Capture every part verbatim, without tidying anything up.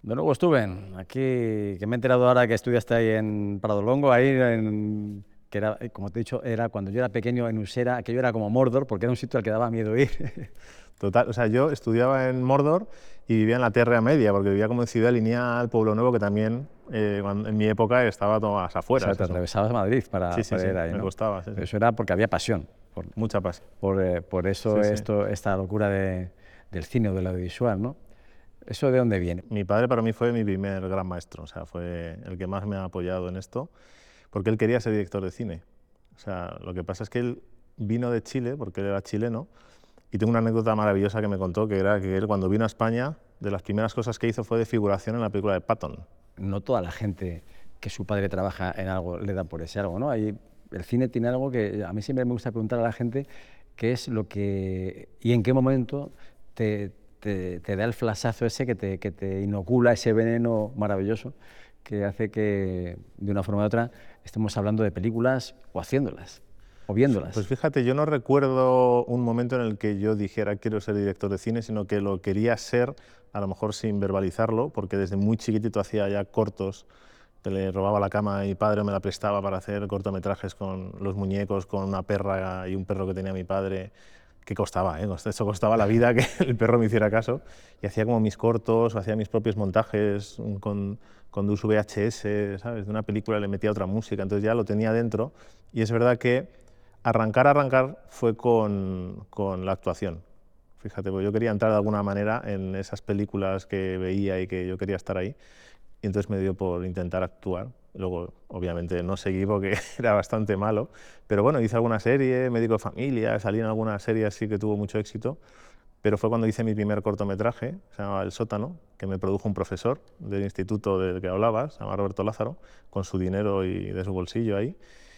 De nuevo, Stuben, aquí que me he enterado ahora que estudiaste ahí en Pradolongo, ahí en, que era, como te he dicho, era cuando yo era pequeño en Usera, aquello era como Mordor, porque era un sitio al que daba miedo ir. Total, o sea, yo estudiaba en Mordor y vivía en la Tierra Media, porque vivía como en Ciudad Lineal, Pueblo Nuevo, que también eh, cuando, en mi época estaba todo a las afueras. O sea, te eso. atravesabas Madrid para, Sí, sí, para sí, ir ahí, me ¿no? costaba. Sí, sí. Eso era porque había pasión. Por, Mucha pasión. Por, eh, por eso Sí, sí. esto, esta locura de, del cine o del audiovisual, ¿no? ¿Eso de dónde viene? Mi padre para mí fue mi primer gran maestro, o sea, fue el que más me ha apoyado en esto, porque él quería ser director de cine. O sea, lo que pasa es que él vino de Chile, porque él era chileno, y tengo una anécdota maravillosa que me contó, que era que él cuando vino a España, de las primeras cosas que hizo fue de figuración en la película de Patton. No toda la gente que su padre trabaja en algo le da por ese algo, ¿no? Hay, el cine tiene algo que a mí siempre me gusta preguntar a la gente qué es lo que y en qué momento te, te, te da el flashazo ese que te, que te inocula ese veneno maravilloso que hace que de una forma u otra estemos hablando de películas o haciéndolas o viéndolas. Pues fíjate, yo no recuerdo un momento en el que yo dijera quiero ser director de cine, sino que lo quería ser, a lo mejor sin verbalizarlo, porque desde muy chiquitito hacía ya cortos, que le robaba la cama a mi padre, me la prestaba para hacer cortometrajes con los muñecos, con una perra y un perro que tenía mi padre, que costaba, ¿eh? Eso costaba la vida que el perro me hiciera caso, y hacía como mis cortos, hacía mis propios montajes con, con dos V H S, ¿sabes? De una película le metía otra música, entonces ya lo tenía dentro, y es verdad que arrancar, arrancar fue con, con la actuación. Fíjate, porque yo quería entrar de alguna manera en esas películas que veía y que yo quería estar ahí, y entonces me dio por intentar actuar. Luego, obviamente, no seguí porque era bastante malo, pero bueno, hice alguna serie, Médico de Familia, salí en alguna serie así que tuvo mucho éxito, pero fue cuando hice mi primer cortometraje, se llamaba El Sótano, que me produjo un profesor del instituto del que hablabas, se llama Roberto Lázaro, con su dinero y de su bolsillo ahí,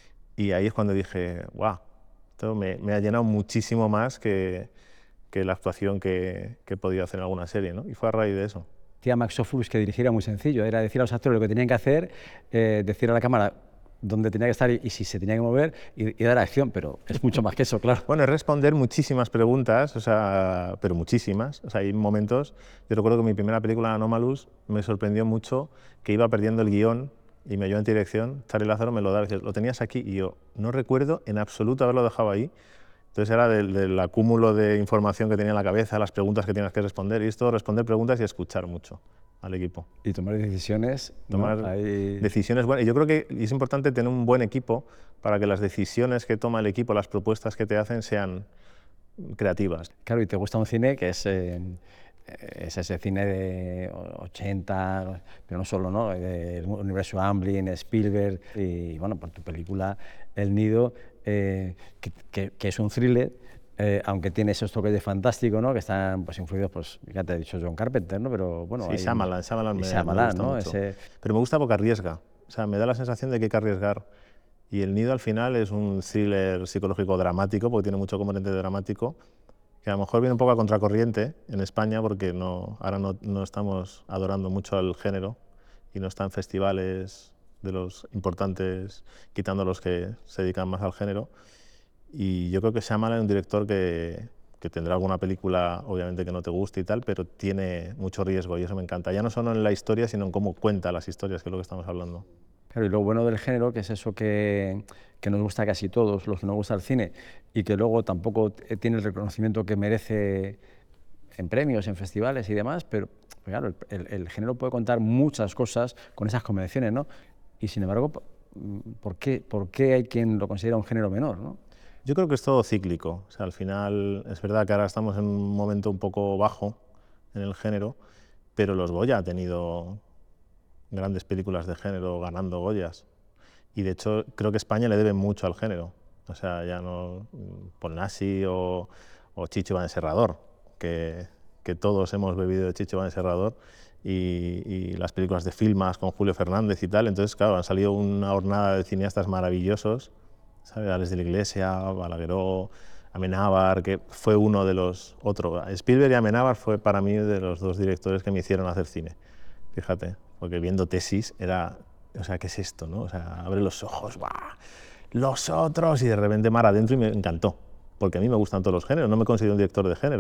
y ahí es cuando dije, guau, esto me, me ha llenado muchísimo más que, que la actuación que, que he podido hacer en alguna serie, ¿no? Y fue a raíz de eso. Decía Max Ophuls que dirigir era muy sencillo, era decir a los actores lo que tenían que hacer, eh, decir a la cámara dónde tenía que estar y, y si se tenía que mover y, y dar acción, pero es mucho más que eso, claro. Bueno, es responder muchísimas preguntas, o sea, pero muchísimas. O sea, hay momentos, yo recuerdo que mi primera película, Anomalous, me sorprendió mucho que iba perdiendo el guión y me ayudó en dirección, Charlie Lázaro me lo daba, dice, lo tenías aquí, y yo no recuerdo en absoluto haberlo dejado ahí. Entonces era del, del acúmulo de información que tenía en la cabeza, las preguntas que tienes que responder, y esto, responder preguntas y escuchar mucho al equipo. Y tomar decisiones. Tomar ¿no? Ahí... decisiones buenas. Y yo creo que es importante tener un buen equipo para que las decisiones que toma el equipo, las propuestas que te hacen, sean creativas. Claro, y te gusta un cine que es, eh, es ese cine de ochenta, pero no solo, ¿no? El universo Amblin, Spielberg, y bueno, por tu película El Nido, eh, que, que, que es un thriller, eh, aunque tiene esos toques de fantástico, ¿no? Que están pues, influidos, pues, ya te he dicho John Carpenter, ¿no? Pero bueno, sí, hay, Shyamalan, Shyamalan me, Shyamalan, me gusta ¿no? mucho. Ese... Pero me gusta porque arriesga. O sea, me da la sensación de que hay que arriesgar. Y El Nido al final es un thriller psicológico dramático, porque tiene mucho componente dramático, que a lo mejor viene un poco a contracorriente en España, porque no, ahora no, no estamos adorando mucho al género y no están festivales de los importantes, quitando los que se dedican más al género. Y yo creo que Shyamalan es un director que, que tendrá alguna película, obviamente, que no te guste y tal, pero tiene mucho riesgo y eso me encanta. Ya no solo en la historia, sino en cómo cuenta las historias, que es lo que estamos hablando. Claro, y lo bueno del género, que es eso que, que nos gusta a casi todos, los que nos gusta el cine, y que luego tampoco tiene el reconocimiento que merece en premios, en festivales y demás, pero claro, el, el, el género puede contar muchas cosas con esas convenciones, ¿no? Y sin embargo, ¿por qué, por qué hay quien lo considera un género menor, ¿no? Yo creo que es todo cíclico. O sea, al final es verdad que ahora estamos en un momento un poco bajo en el género, pero los Goya ha tenido grandes películas de género ganando Goyas. Y de hecho creo que España le debe mucho al género. O sea, ya no Paul Naschy o, o Chicho Van Serrador, que, que todos hemos bebido de Chicho Van Serrador, y, y las películas de Filmas con Julio Fernández y tal. Entonces, claro, han salido una hornada de cineastas maravillosos, ¿sabes? Alex de la Iglesia, Balagueró, Amenábar, que fue uno de los otros. Spielberg y Amenábar fue para mí de los dos directores que me hicieron hacer cine, fíjate, porque viendo Tesis era, o sea, ¿qué es esto, no? O sea, abre los ojos, ¡buah! Los otros, y de repente mar adentro, y me encantó, porque a mí me gustan todos los géneros, no me considero un director de género.